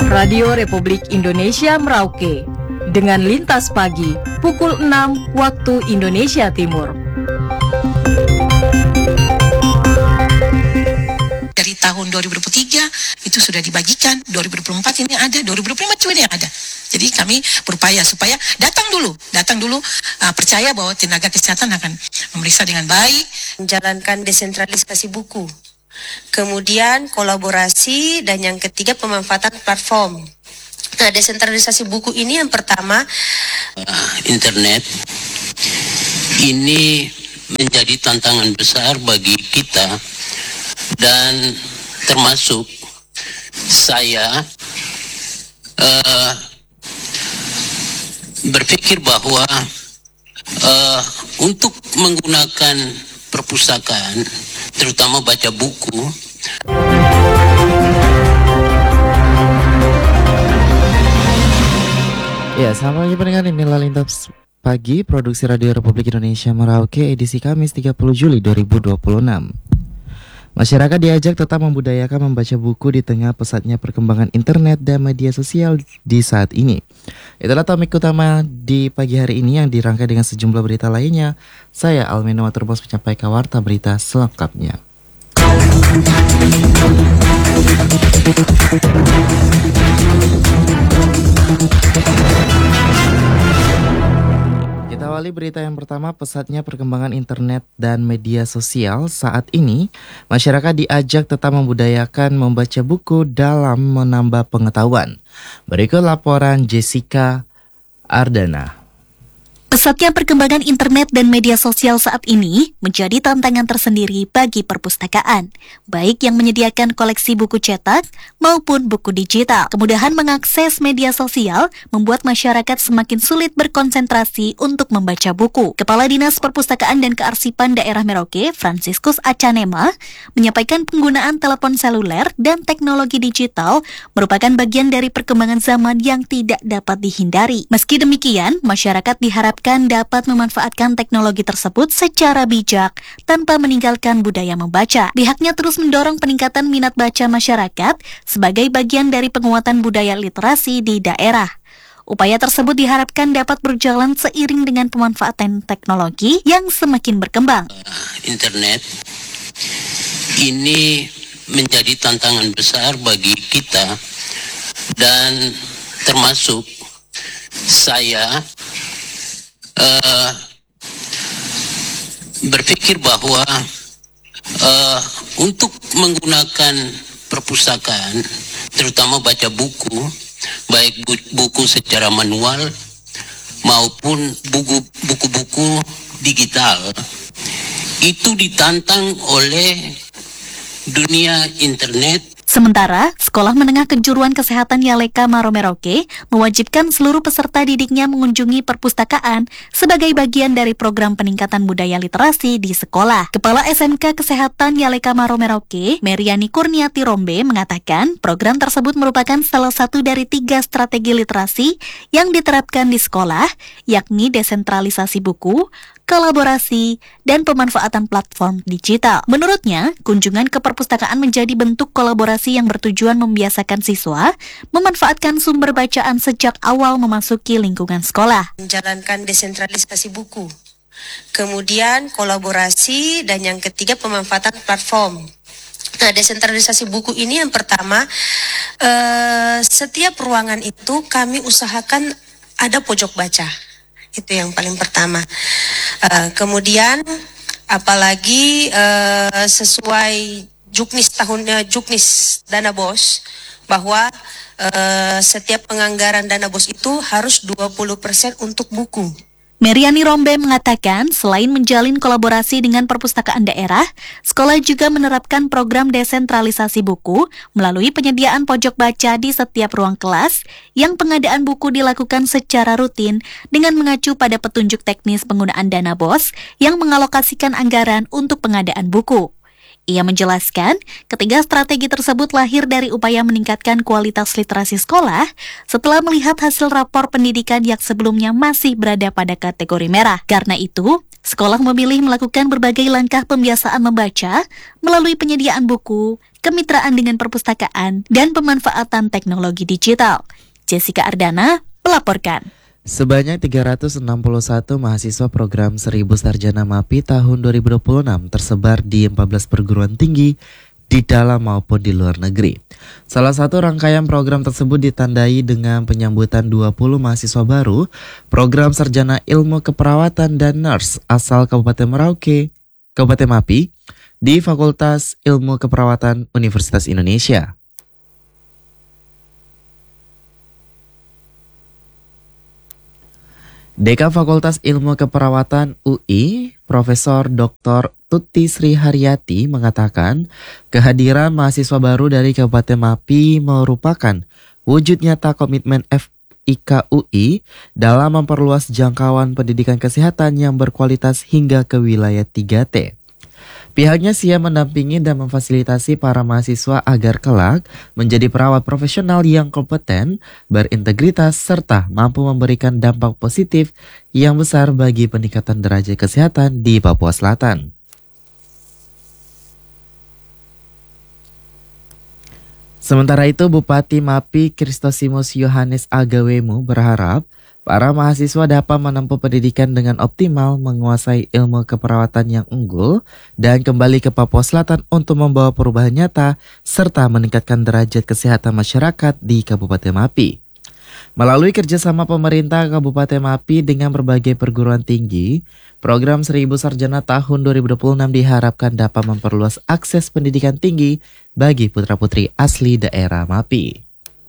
Radio Republik Indonesia Merauke dengan Lintas Pagi pukul 6 waktu Indonesia Timur. Dari tahun 2023 itu sudah dibagikan, 2024 ini ada, 2025 juga yang ada. Jadi kami berupaya supaya datang dulu, percaya bahwa tenaga kesehatan akan memeriksa dengan baik. Menjalankan desentralisasi buku, kemudian kolaborasi, dan yang ketiga pemanfaatan platform. Nah, desentralisasi buku ini yang pertama, internet ini menjadi tantangan besar bagi kita, dan termasuk saya berpikir bahwa untuk menggunakan perpustakaan, terutama baca buku. Ya, selamat pagi pendengar, inilah Lintas Pagi, produksi Radio Republik Indonesia Merauke, edisi Kamis 30 Juli 2026. Masyarakat diajak tetap membudayakan membaca buku di tengah pesatnya perkembangan internet dan media sosial di saat ini. Itulah topik utama di pagi hari ini yang dirangkai dengan sejumlah berita lainnya. Saya Almeno Waterbos menyampaikan warta berita selengkapnya. Kita awali berita yang pertama, pesatnya perkembangan internet dan media sosial saat ini. Masyarakat diajak tetap membudayakan membaca buku dalam menambah pengetahuan. Berikut laporan Jessica Ardana. Pesatnya perkembangan internet dan media sosial saat ini menjadi tantangan tersendiri bagi perpustakaan, baik yang menyediakan koleksi buku cetak maupun buku digital. Kemudahan mengakses media sosial membuat masyarakat semakin sulit berkonsentrasi untuk membaca buku. Kepala Dinas Perpustakaan dan Kearsipan Daerah Merauke, Franciscus Acanema, menyampaikan penggunaan telepon seluler dan teknologi digital merupakan bagian dari perkembangan zaman yang tidak dapat dihindari. Meski demikian, masyarakat diharapkan dapat memanfaatkan teknologi tersebut secara bijak tanpa meninggalkan budaya membaca. Pihaknya terus mendorong peningkatan minat baca masyarakat sebagai bagian dari penguatan budaya literasi di daerah. Upaya tersebut diharapkan dapat berjalan seiring dengan pemanfaatan teknologi yang semakin berkembang. Internet ini menjadi tantangan besar bagi kita, dan termasuk saya berpikir bahwa untuk menggunakan perpustakaan, terutama baca buku, baik buku secara manual maupun buku-buku digital, itu ditantang oleh dunia internet. Sementara, Sekolah Menengah Kejuruan Kesehatan Yaleka Maro Merauke mewajibkan seluruh peserta didiknya mengunjungi perpustakaan sebagai bagian dari program peningkatan budaya literasi di sekolah. Kepala SMK Kesehatan Yaleka Maro Merauke, Meriani Kurniati Rombe, mengatakan program tersebut merupakan salah satu dari 3 strategi literasi yang diterapkan di sekolah, yakni desentralisasi buku, kolaborasi, dan pemanfaatan platform digital. Menurutnya, kunjungan ke perpustakaan menjadi bentuk kolaborasi yang bertujuan membiasakan siswa memanfaatkan sumber bacaan sejak awal memasuki lingkungan sekolah. Menjalankan desentralisasi buku, kemudian kolaborasi, dan yang ketiga pemanfaatan platform. Nah, desentralisasi buku ini yang pertama, setiap ruangan itu kami usahakan ada pojok baca. Itu yang paling pertama. Kemudian apalagi sesuai juknis dana BOS, bahwa setiap penganggaran dana BOS itu harus 20% untuk buku. Meriani Rombe mengatakan selain menjalin kolaborasi dengan perpustakaan daerah, sekolah juga menerapkan program desentralisasi buku melalui penyediaan pojok baca di setiap ruang kelas yang pengadaan buku dilakukan secara rutin dengan mengacu pada petunjuk teknis penggunaan dana BOS yang mengalokasikan anggaran untuk pengadaan buku. Ia menjelaskan, ketiga strategi tersebut lahir dari upaya meningkatkan kualitas literasi sekolah setelah melihat hasil rapor pendidikan yang sebelumnya masih berada pada kategori merah. Karena itu, Sekolah memilih melakukan berbagai langkah pembiasaan membaca melalui penyediaan buku, kemitraan dengan perpustakaan, dan pemanfaatan teknologi digital. Jessica Ardana melaporkan. Sebanyak 361 mahasiswa program 1000 Sarjana MAPI tahun 2026 tersebar di 14 perguruan tinggi di dalam maupun di luar negeri. Salah satu rangkaian program tersebut ditandai dengan penyambutan 20 mahasiswa baru program Sarjana Ilmu Keperawatan dan Nurse asal Kabupaten Merauke, Kabupaten MAPI di Fakultas Ilmu Keperawatan Universitas Indonesia. Dekan Fakultas Ilmu Keperawatan UI, Profesor Dr. Tuti Sri Haryati mengatakan kehadiran mahasiswa baru dari Kabupaten MAPI merupakan wujud nyata komitmen FIK UI dalam memperluas jangkauan pendidikan kesehatan yang berkualitas hingga ke wilayah 3T. Pihaknya siap mendampingi dan memfasilitasi para mahasiswa agar kelak menjadi perawat profesional yang kompeten, berintegritas, serta mampu memberikan dampak positif yang besar bagi peningkatan derajat kesehatan di Papua Selatan. Sementara itu, Bupati MAPI Kristosimus Yohanes Agawemu berharap para mahasiswa dapat menempuh pendidikan dengan optimal, menguasai ilmu keperawatan yang unggul, dan kembali ke Papua Selatan untuk membawa perubahan nyata serta meningkatkan derajat kesehatan masyarakat di Kabupaten MAPI. Melalui kerjasama pemerintah Kabupaten MAPI dengan berbagai perguruan tinggi, program 1000 Sarjana tahun 2026 diharapkan dapat memperluas akses pendidikan tinggi bagi putra-putri asli daerah MAPI.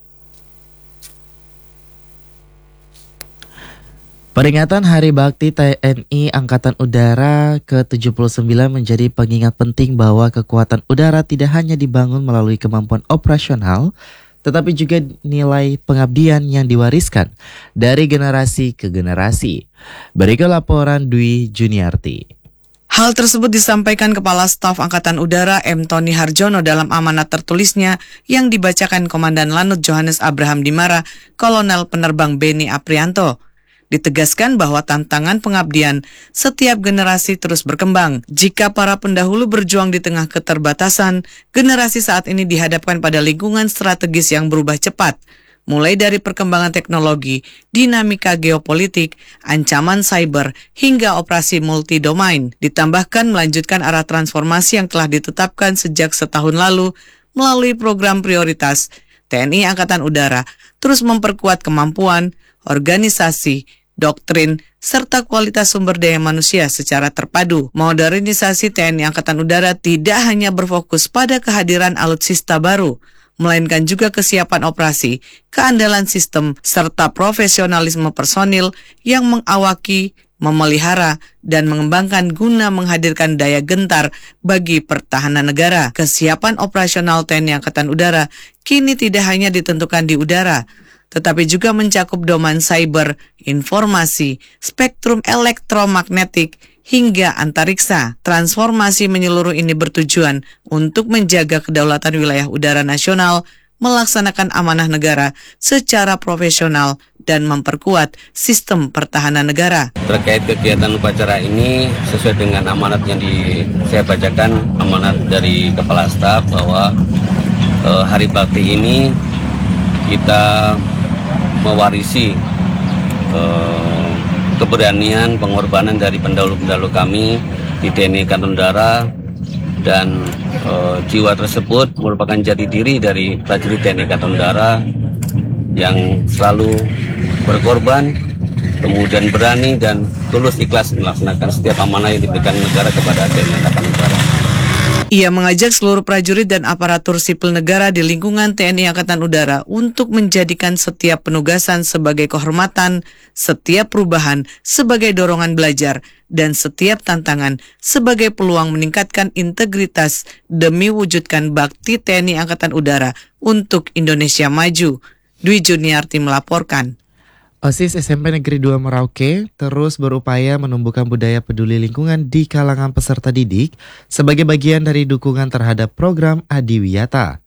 Peringatan Hari Bakti TNI Angkatan Udara ke-79 menjadi pengingat penting bahwa kekuatan udara tidak hanya dibangun melalui kemampuan operasional, tetapi juga nilai pengabdian yang diwariskan dari generasi ke generasi. Berikut laporan Dwi Juniarti. Hal tersebut disampaikan Kepala Staf Angkatan Udara M. Tony Harjono dalam amanat tertulisnya yang dibacakan Komandan Lanut Johannes Abraham Dimara, Kolonel Penerbang Beni Aprianto. Ditegaskan bahwa tantangan pengabdian setiap generasi terus berkembang. Jika para pendahulu berjuang di tengah keterbatasan, generasi saat ini dihadapkan pada lingkungan strategis yang berubah cepat, mulai dari perkembangan teknologi, dinamika geopolitik, ancaman cyber, hingga operasi multidomain. Ditambahkan melanjutkan arah transformasi yang telah ditetapkan sejak setahun lalu melalui program prioritas, TNI Angkatan Udara terus memperkuat kemampuan, organisasi, doktrin, serta kualitas sumber daya manusia secara terpadu. Modernisasi TNI Angkatan Udara tidak hanya berfokus pada kehadiran alutsista baru, melainkan juga kesiapan operasi, keandalan sistem, serta profesionalisme personil yang mengawaki, memelihara, dan mengembangkan guna menghadirkan daya gentar bagi pertahanan negara. Kesiapan operasional TNI Angkatan Udara kini tidak hanya ditentukan di udara, tetapi juga mencakup domain cyber, informasi, spektrum elektromagnetik, hingga antariksa. Transformasi menyeluruh ini bertujuan untuk menjaga kedaulatan wilayah udara nasional, melaksanakan amanah negara secara profesional, dan memperkuat sistem pertahanan negara. Terkait kegiatan upacara ini sesuai dengan amanat yang saya bacakan, amanat dari Kepala Staf bahwa Hari Bakti ini kita mewarisi keberanian, pengorbanan dari pendahulu-pendahulu kami di TNI Angkatan Udara, dan jiwa tersebut merupakan jati diri dari prajurit TNI Angkatan Udara yang selalu berkorban, kemudian berani dan tulus ikhlas melaksanakan setiap amanah yang diberikan negara kepada TNI Angkatan Udara. Ia mengajak seluruh prajurit dan aparatur sipil negara di lingkungan TNI Angkatan Udara untuk menjadikan setiap penugasan sebagai kehormatan, setiap perubahan sebagai dorongan belajar, dan setiap tantangan sebagai peluang meningkatkan integritas demi wujudkan bakti TNI Angkatan Udara untuk Indonesia maju. Dwi Juniarti melaporkan. OSIS SMP Negeri 2 Merauke terus berupaya menumbuhkan budaya peduli lingkungan di kalangan peserta didik sebagai bagian dari dukungan terhadap program Adiwiyata.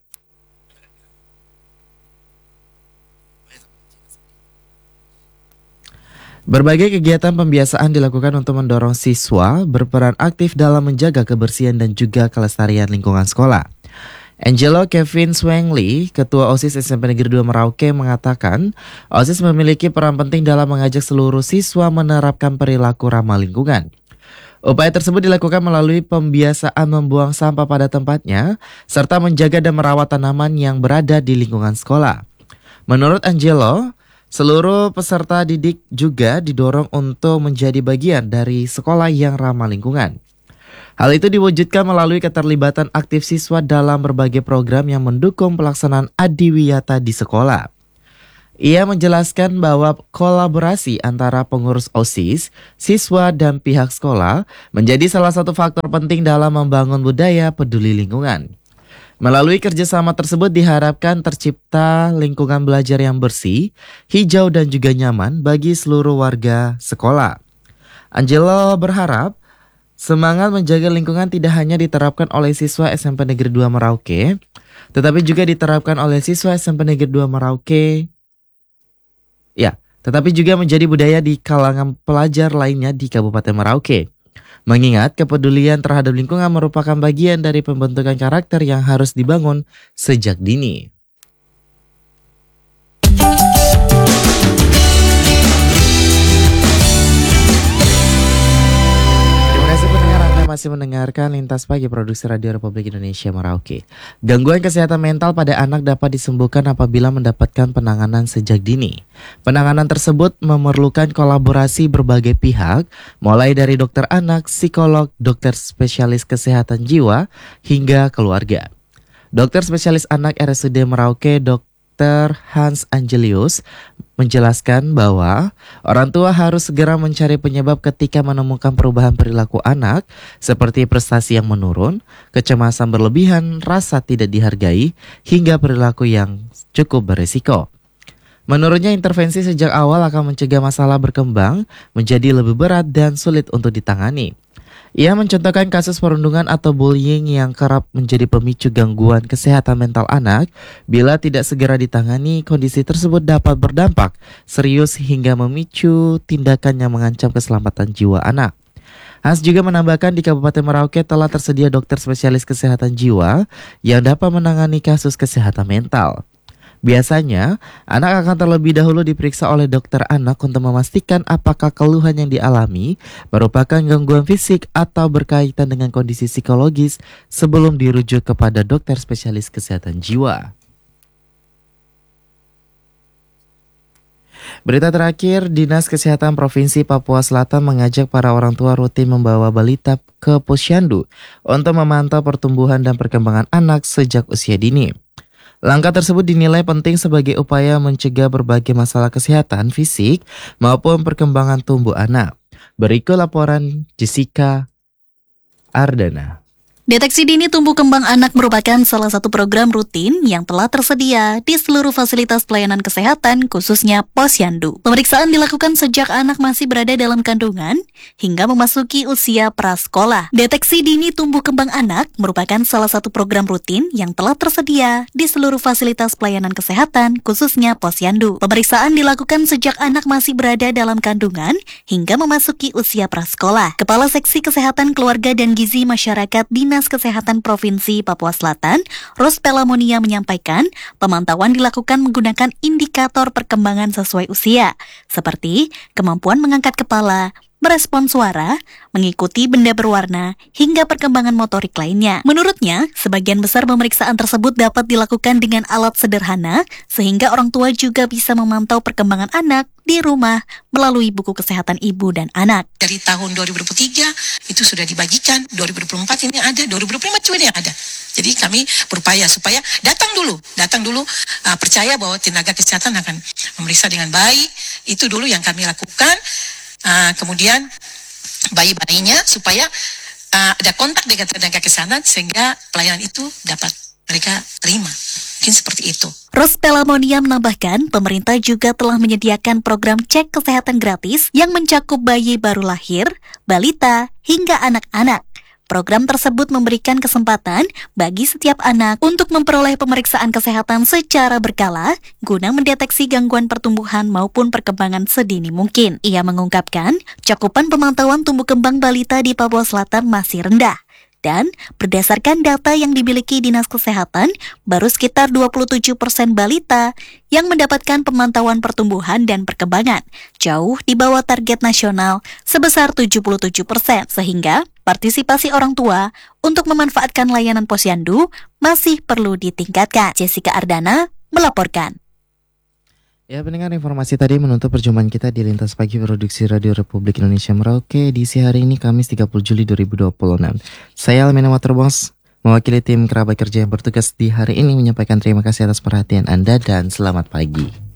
Berbagai kegiatan pembiasaan dilakukan untuk mendorong siswa berperan aktif dalam menjaga kebersihan dan juga kelestarian lingkungan sekolah. Angelo Kevin Swengli, Ketua OSIS SMP Negeri 2 Merauke mengatakan, OSIS memiliki peran penting dalam mengajak seluruh siswa menerapkan perilaku ramah lingkungan. Upaya tersebut dilakukan melalui pembiasaan membuang sampah pada tempatnya, serta menjaga dan merawat tanaman yang berada di lingkungan sekolah. Menurut Angelo, seluruh peserta didik juga didorong untuk menjadi bagian dari sekolah yang ramah lingkungan. Hal itu diwujudkan melalui keterlibatan aktif siswa dalam berbagai program yang mendukung pelaksanaan adiwiyata di sekolah. Ia menjelaskan bahwa kolaborasi antara pengurus OSIS, siswa, dan pihak sekolah menjadi salah satu faktor penting dalam membangun budaya peduli lingkungan. Melalui kerjasama tersebut diharapkan tercipta lingkungan belajar yang bersih, hijau dan juga nyaman bagi seluruh warga sekolah. Angelo berharap semangat menjaga lingkungan tidak hanya diterapkan oleh siswa SMP Negeri 2 Merauke, tetapi juga diterapkan oleh siswa SMP Negeri 2 Merauke. Tetapi juga menjadi budaya di kalangan pelajar lainnya di Kabupaten Merauke. Mengingat kepedulian terhadap lingkungan merupakan bagian dari pembentukan karakter yang harus dibangun sejak dini. Terima kasih pendengar, Anda masih mendengarkan Lintas Pagi Produksi Radio Republik Indonesia Merauke. Gangguan kesehatan mental pada anak dapat disembuhkan apabila mendapatkan penanganan sejak dini. Penanganan tersebut memerlukan kolaborasi berbagai pihak, mulai dari dokter anak, psikolog, dokter spesialis kesehatan jiwa, hingga keluarga. Dokter spesialis anak RSUD Merauke, Dr. Hans Angelius, menjelaskan bahwa orang tua harus segera mencari penyebab ketika menemukan perubahan perilaku anak, seperti prestasi yang menurun, kecemasan berlebihan, rasa tidak dihargai, hingga perilaku yang cukup berisiko. Menurutnya, intervensi sejak awal akan mencegah masalah berkembang menjadi lebih berat dan sulit untuk ditangani. Ia mencontohkan kasus perundungan atau bullying yang kerap menjadi pemicu gangguan kesehatan mental anak. Bila tidak segera ditangani, kondisi tersebut dapat berdampak serius hingga memicu tindakan yang mengancam keselamatan jiwa anak. Hans juga menambahkan di Kabupaten Merauke telah tersedia dokter spesialis kesehatan jiwa yang dapat menangani kasus kesehatan mental. Biasanya, anak akan terlebih dahulu diperiksa oleh dokter anak untuk memastikan apakah keluhan yang dialami merupakan gangguan fisik atau berkaitan dengan kondisi psikologis sebelum dirujuk kepada dokter spesialis kesehatan jiwa. Berita terakhir, Dinas Kesehatan Provinsi Papua Selatan mengajak para orang tua rutin membawa balita ke posyandu untuk memantau pertumbuhan dan perkembangan anak sejak usia dini. Langkah tersebut dinilai penting sebagai upaya mencegah berbagai masalah kesehatan fisik maupun perkembangan tumbuh anak. Berikut laporan Jessica Ardana. Deteksi dini tumbuh kembang anak merupakan salah satu program rutin yang telah tersedia di seluruh fasilitas pelayanan kesehatan, khususnya posyandu. Pemeriksaan dilakukan sejak anak masih berada dalam kandungan hingga memasuki usia prasekolah. Deteksi dini tumbuh kembang anak merupakan salah satu program rutin yang telah tersedia di seluruh fasilitas pelayanan kesehatan, khususnya posyandu. Pemeriksaan dilakukan sejak anak masih berada dalam kandungan hingga memasuki usia prasekolah. Kepala Seksi Kesehatan Keluarga dan Gizi Masyarakat Dinas Kesehatan Provinsi Papua Selatan, Ros Pelamonia menyampaikan, pemantauan dilakukan menggunakan indikator perkembangan sesuai usia, seperti kemampuan mengangkat kepala, merespon suara, mengikuti benda berwarna, hingga perkembangan motorik lainnya. Menurutnya, sebagian besar pemeriksaan tersebut dapat dilakukan dengan alat sederhana, sehingga orang tua juga bisa memantau perkembangan anak di rumah melalui buku kesehatan ibu dan anak. Dari tahun 2023 itu sudah dibagikan, 2024 ini ada, 2025 juga ada. Jadi kami berupaya supaya datang dulu, percaya bahwa tenaga kesehatan akan memeriksa dengan baik. Itu dulu yang kami lakukan. Kemudian bayi-bayinya supaya ada kontak dengan tenaga kesehatan sehingga pelayanan itu dapat mereka terima. Mungkin seperti itu. Ros Pelamonia menambahkan, pemerintah juga telah menyediakan program cek kesehatan gratis yang mencakup bayi baru lahir, balita, hingga anak-anak. Program tersebut memberikan kesempatan bagi setiap anak untuk memperoleh pemeriksaan kesehatan secara berkala guna mendeteksi gangguan pertumbuhan maupun perkembangan sedini mungkin. Ia mengungkapkan, cakupan pemantauan tumbuh kembang balita di Papua Selatan masih rendah. Dan berdasarkan data yang dimiliki Dinas Kesehatan, baru sekitar 27% balita yang mendapatkan pemantauan pertumbuhan dan perkembangan, jauh di bawah target nasional sebesar 77%, sehingga partisipasi orang tua untuk memanfaatkan layanan posyandu masih perlu ditingkatkan. Jessica Ardana melaporkan. Ya, pendengar, informasi tadi menutup perjumpaan kita di Lintas Pagi Produksi Radio Republik Indonesia Merauke edisi hari ini Kamis 30 Juli 2026. Saya Almena Waterbos, mewakili tim kerabat kerja yang bertugas di hari ini menyampaikan terima kasih atas perhatian Anda dan selamat pagi.